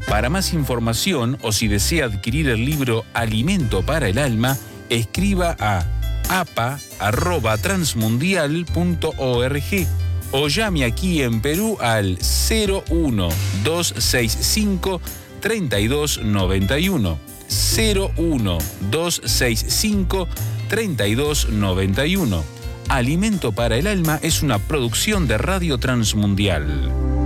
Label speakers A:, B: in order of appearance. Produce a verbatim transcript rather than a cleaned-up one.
A: Para más información o si desea adquirir el libro Alimento para el Alma, escriba a a p a arroba transmundial punto org o llame aquí en Perú al cero uno dos seis cinco treinta y dos noventa y uno. cero uno dos seis cinco treinta y dos noventa y uno. Alimento para el Alma es una producción de Radio Transmundial.